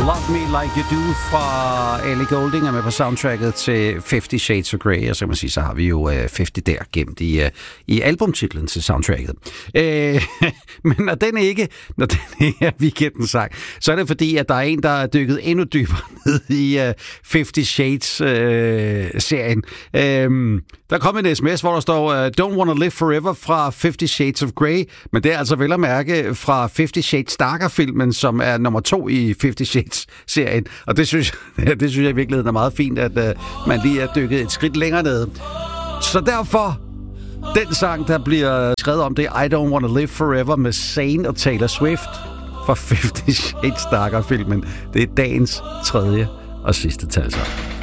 Love Me Like You Do fra Ellie Goulding er med på soundtracket til 50 Shades of Grey, og så kan man sige, så har vi jo 50 der gemt i albumtitlen til soundtracket. Men når den ikke er weekendens sang, så er det fordi, at der er en, der er dykket endnu dybere ned i 50 Shades-serien. Der kom en sms, hvor der står Don't Wanna Live Forever fra 50 Shades of Grey, men det er altså vel at mærke fra 50 Shades Darker-filmen, som er nummer 2 i 50 Shades-serien. Og det synes jeg i virkeligheden er meget fint, at man lige er dykket et skridt længere ned. Så derfor, den sang, der bliver skrevet om, det er I Don't Wanna Live Forever med Zayn og Taylor Swift fra 50 Shades Darker-filmen. Det er dagens tredje og sidste talsang.